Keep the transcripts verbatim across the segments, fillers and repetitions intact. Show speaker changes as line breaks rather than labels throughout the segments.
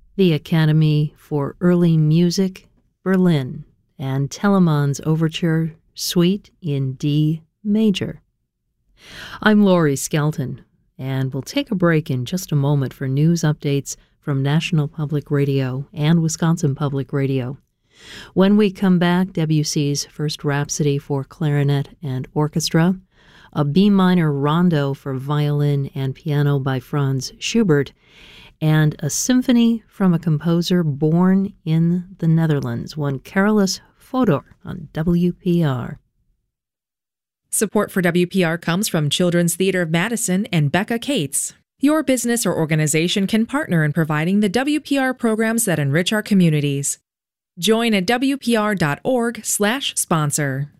the Academy for Early Music, Berlin, and Telemann's Overture Suite in D major. I'm Laurie Skelton, and we'll take a break in just a moment for news updates from National Public Radio and Wisconsin Public Radio. When we come back, Debussy's First Rhapsody for Clarinet and Orchestra, a B minor rondo for violin and piano by Franz Schubert, and a symphony from a composer born in the Netherlands, one Carolus Fodor on W P R.
Support for W P R comes from Children's Theater of Madison and Becca Cates. Your business or organization can partner in providing the W P R programs that enrich our communities. Join at W P R dot org slash sponsor.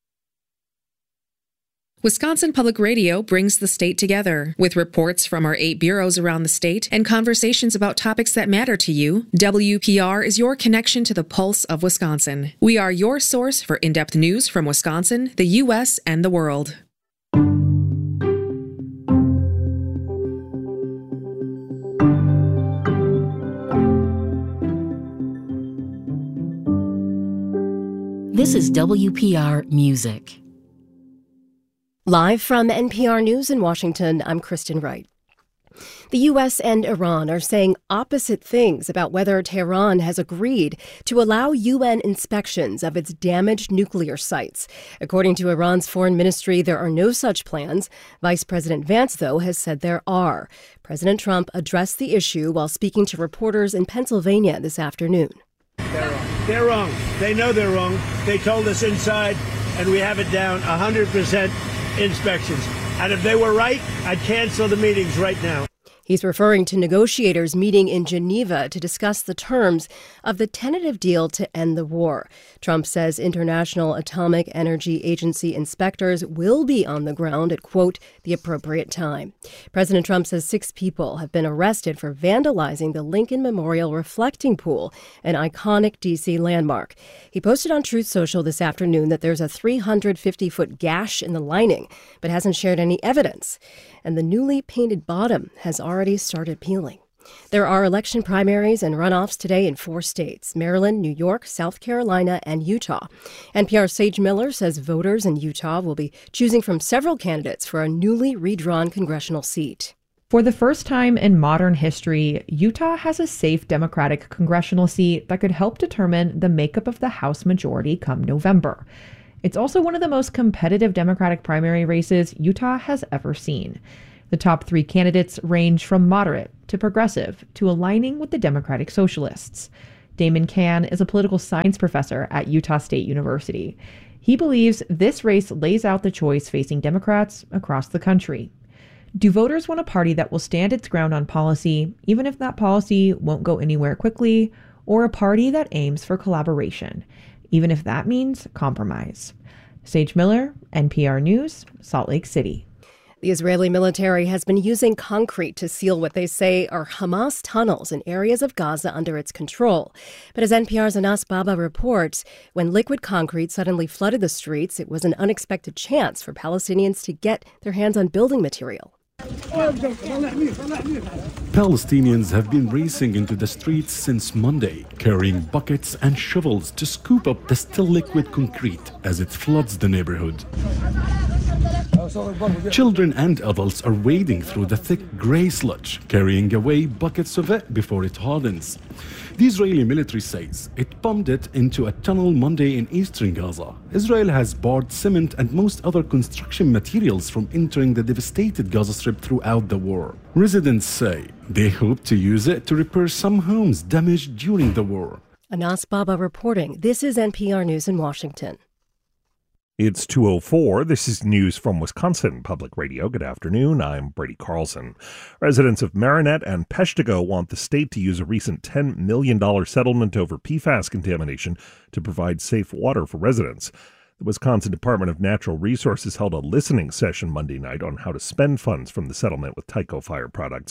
Wisconsin Public Radio brings the state together. With reports from our eight bureaus around the state and conversations about topics that matter to you, W P R is your connection to the pulse of Wisconsin. We are your source for in-depth news from Wisconsin, the U S, and the world.
This is W P R Music.
Live from N P R News in Washington, I'm Kristen Wright. The U S and Iran are saying opposite things about whether Tehran has agreed to allow U N inspections of its damaged nuclear sites. According to Iran's foreign ministry, there are no such plans. Vice President Vance, though, has said there are. President Trump addressed the issue while speaking to reporters in Pennsylvania this afternoon.
They're wrong. They're wrong. They know they're wrong. They told us inside, and we have it down one hundred percent inspections. And if they were right, I'd cancel the meetings right now.
He's referring to negotiators meeting in Geneva to discuss the terms of the tentative deal to end the war. Trump says International Atomic Energy Agency inspectors will be on the ground at, quote, the appropriate time. President Trump says six people have been arrested for vandalizing the Lincoln Memorial Reflecting Pool, an iconic D C landmark. He posted on Truth Social this afternoon that there's a three hundred fifty foot gash in the lining, but hasn't shared any evidence. And the newly painted bottom has already started peeling. There are election primaries and runoffs today in four states: Maryland, New York, South Carolina, and Utah. N P R's Sage Miller says voters in Utah will be choosing from several candidates for a newly redrawn congressional seat.
For the first time in modern history, Utah has a safe Democratic congressional seat that could help determine the makeup of the House majority come November. It's also one of the most competitive Democratic primary races Utah has ever seen. The top three candidates range from moderate to progressive to aligning with the Democratic Socialists. Damon Cann is a political science professor at Utah State University. He believes this race lays out the choice facing Democrats across the country. Do voters want a party that will stand its ground on policy, even if that policy won't go anywhere quickly, or a party that aims for collaboration, even if that means compromise? Sage Miller, N P R News, Salt Lake City.
The Israeli military has been using concrete to seal what they say are Hamas tunnels in areas of Gaza under its control. But as N P R's Anas Baba reports, when liquid concrete suddenly flooded the streets, it was an unexpected chance for Palestinians to get their hands on building material.
Palestinians have been racing into the streets since Monday, carrying buckets and shovels to scoop up the still liquid concrete as it floods the neighborhood. Children and adults are wading through the thick gray sludge, carrying away buckets of it before it hardens. The Israeli military says it pumped it into a tunnel Monday in eastern Gaza. Israel has barred cement and most other construction materials from entering the devastated Gaza Strip throughout the war. Residents say they hope to use it to repair some homes damaged during the war.
Anas Baba reporting. This is N P R News in Washington.
It's two oh four. This is news from Wisconsin Public Radio. Good afternoon. I'm Brady Carlson. Residents of Marinette and Peshtigo want the state to use a recent ten million dollars settlement over P FAS contamination to provide safe water for residents. The Wisconsin Department of Natural Resources held a listening session Monday night on how to spend funds from the settlement with Tyco Fire Products.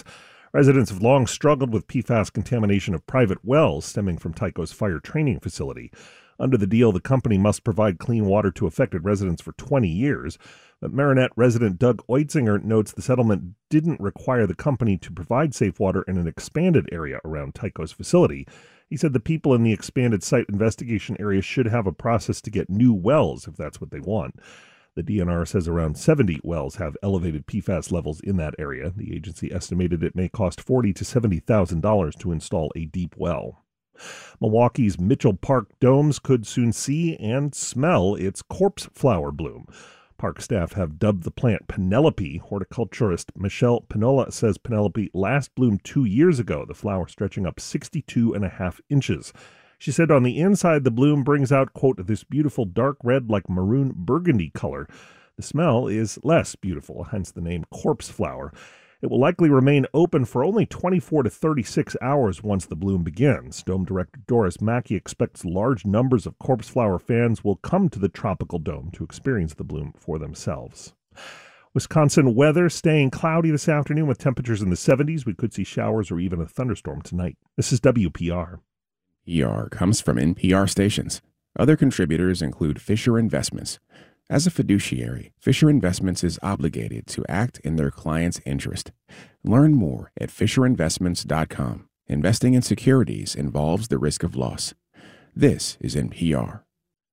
Residents have long struggled with P FAS contamination of private wells stemming from Tyco's fire training facility. Under the deal, the company must provide clean water to affected residents for twenty years. But Marinette resident Doug Oitzinger notes the settlement didn't require the company to provide safe water in an expanded area around Tyco's facility. He said the people in the expanded site investigation area should have a process to get new wells if that's what they want. The D N R says around seventy wells have elevated P FAS levels in that area. The agency estimated it may cost forty thousand to seventy thousand dollars to install a deep well. Milwaukee's Mitchell Park domes could soon see and smell its corpse flower bloom. Park staff have dubbed the plant Penelope. Horticulturist Michelle Pinola says Penelope last bloomed two years ago, the flower stretching up sixty-two and a half inches. She said on the inside, the bloom brings out, quote, this beautiful dark red like maroon burgundy color. The smell is less beautiful, hence the name corpse flower. It will likely remain open for only twenty-four to thirty-six hours once the bloom begins. Dome director Doris Mackey expects large numbers of corpse flower fans will come to the tropical dome to experience the bloom for themselves. Wisconsin weather staying cloudy this afternoon with temperatures in the seventies. We could see showers or even a thunderstorm tonight. This is W P R.
E R comes from N P R stations. Other contributors include Fisher Investments. As a fiduciary, Fisher Investments is obligated to act in their client's interest. Learn more at fisher investments dot com. Investing in securities involves the risk of loss. This is N P R.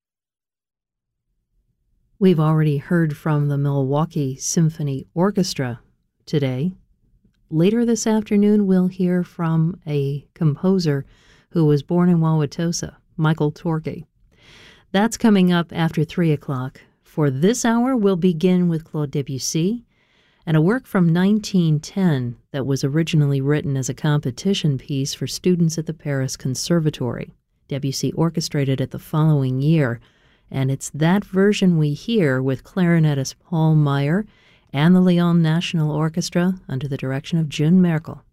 We've already heard from the Milwaukee Symphony Orchestra today. Later this afternoon, we'll hear from a composer who was born in Wauwatosa, Michael Torke. That's coming up after three o'clock. For this hour, we'll begin with Claude Debussy and a work from nineteen ten that was originally written as a competition piece for students at the Paris Conservatory. Debussy orchestrated it the following year, and it's that version we hear with clarinetist Paul Meyer and the Lyon National Orchestra under the direction of June Merkel.